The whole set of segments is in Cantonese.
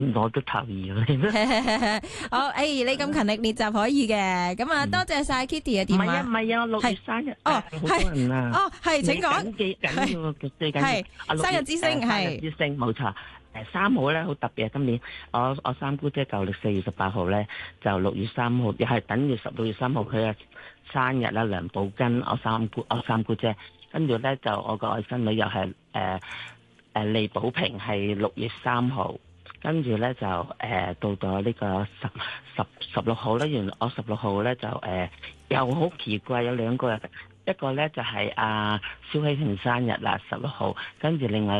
我都頭二好，你咁勤力練習可以嘅，咁啊多謝晒 Kitty 嘅電話。 唔係啊，6月生日，好多人啊。 係，請講。 最緊要係生日之星， 生日之星冇錯。3號咧好特別啊！今年我三姑姐舊曆4月18號咧，就6月3號，又係等於6月3號佢嘅生日啦。梁寶根，我三姑姐，跟住咧就我個外甥女又係利寶平係6月3號。跟住咧就到咗呢個16號咧，原來我16號咧就又好奇怪，有兩個人，一個咧就係蕭希婷生日啦，16號，跟住另外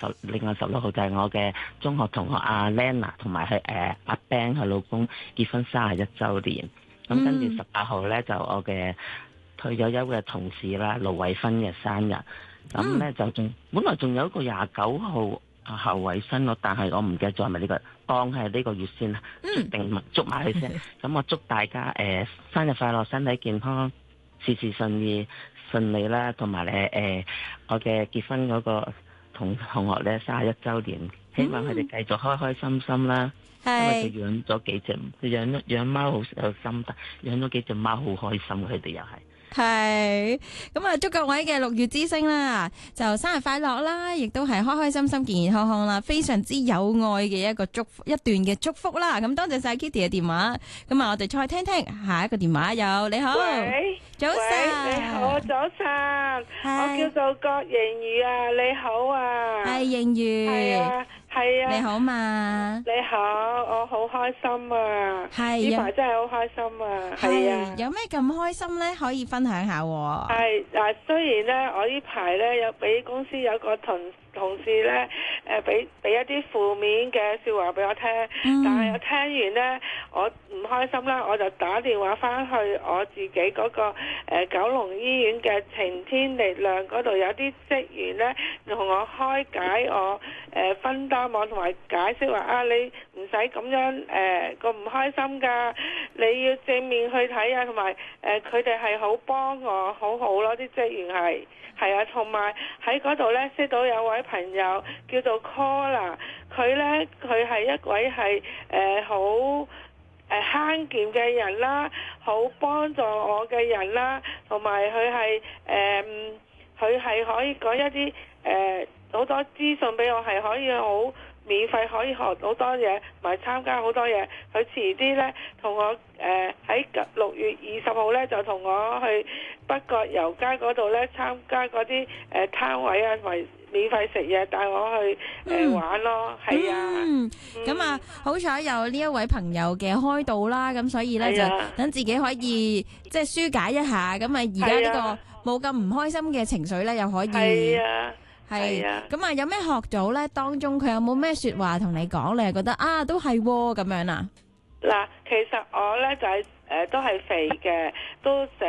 16號就係我嘅中學同學Lena 同埋佢阿 Ben 佢老公結婚31週年，咁跟住18號咧就我嘅退咗休嘅同事啦盧偉芬嘅生日，咁咧就本來仲有一個29號。後尾生咯，但係我唔記得咗係咪呢個當係呢個月先啦，定捉埋佢先。咁我祝大家生日快樂，身體健康，事事順利啦，同埋我嘅結婚嗰個同學咧31週年，希望佢哋繼續開開心心啦。因為佢養咗幾隻，養貓好有心得，養咗幾隻貓好開心，佢哋又係。 係咁啊！祝各位嘅6月之星啦，就生日快樂啦，亦都係開開心心、健健康康啦，非常之有愛嘅一段嘅祝福啦。咁多謝晒 Kitty 嘅電話，咁啊，我哋再聽聽下一個電話。有你好， 喂， 早晨， 你好，早晨，我叫做郭盈如啊，你好啊， 係盈如， 係啊， 你好嘛？ 你好，我好開心啊！ 係呢排真係好開心啊！係啊， 有咩咁開心咧？可以分享下喎。係嗱，雖然咧，我呢排咧有俾公司有個同事咧，俾一啲負面嘅笑話俾我聽，但係我聽完咧，我唔開心啦，我就打電話翻去我自己嗰個九龍醫院嘅晴天力量嗰度，有啲職員咧同我開解我分擔我同埋解釋話你唔使咁樣個唔開心㗎，你要正面去睇啊，同埋佢哋係好幫我好好咯，啲職員係啊，同埋喺嗰度咧識到有位朋友叫做 Cola， 佢係一位係好慳儉嘅人啦，好幫助我嘅人啦，同埋佢係可以講一啲好多資訊俾我，係可以好免費可以學好多嘢，同埋參加好多嘢。佢遲啲呢，同我喺6月20號呢，就同我去北角油街嗰度呢，參加嗰啲攤位啊，同埋免費食嘢，帶我去玩咯。係啊， 咁啊，好彩有呢一位朋友嘅開導啦，咁所以呢，就等自己可以即係紓解一下，咁啊而家呢個冇咁唔開心嘅情緒呢，又可以係咁啊！有咩學到咧？當中佢有冇咩說話同你講？你係覺得都係咁樣啊？ 嗱，其實我咧就係都係肥嘅，都成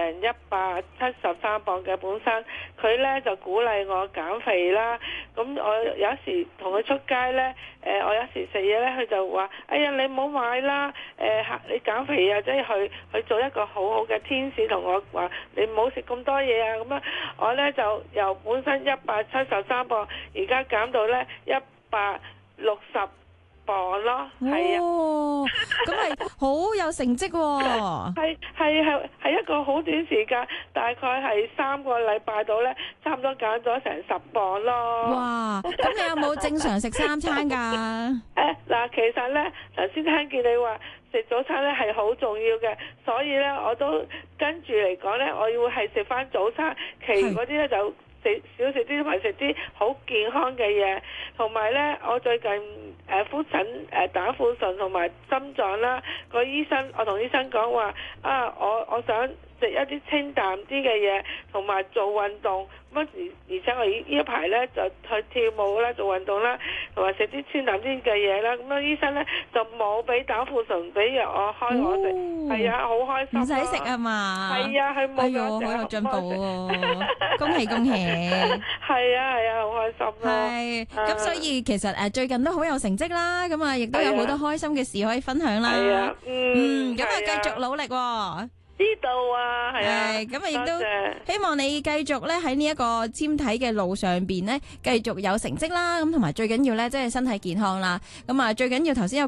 173磅嘅本身。佢咧就鼓勵我減肥啦。咁我有時同佢出街咧，我有時食嘢咧，佢就話：哎呀，你唔好買啦！你減肥啊，即係去做一個好好嘅天使，同我話你唔好食咁多嘢啊！咁樣我咧就由本身173磅，而家減到咧160磅咯，係啊， 咁係好有成績喎。 係一個好短時間，大概係3個禮拜到咧，差唔多減咗成10磅咯。 哇！咁你有冇正常食3餐㗎？ 嗱，其實咧頭先聽見你話食早餐咧係好重要嘅，所以咧我都跟住嚟講咧，我要係食翻早餐，其餘嗰啲咧就少食啲，同埋食啲好健康嘅嘢。同埋咧，我最近復診打副腎同埋心臟啦，我同醫生講話我想食一啲清淡啲嘅嘢，同埋做運動。而且我呢一排咧就去跳舞啦，做運動啦，同埋食啲清淡啲嘅嘢啦。咁醫生咧就冇俾膽固醇俾藥我開我食，係啊，好開心。 唔使食啊嘛。 係啊，佢冇咗。 好有進步喎！恭喜恭喜。 係啊，好開心咯。 係，咁所以其實最近都好有成績啦，咁啊亦都有好多開心嘅事可以分享啦。 係啊， 咁啊繼續努力喎。 知道啊，係啊， 咁啊亦都希望你繼續咧喺呢一個纖體嘅路上邊咧，繼續有成績啦。咁同埋最緊要咧，即係身體健康啦。咁啊，最緊要頭先有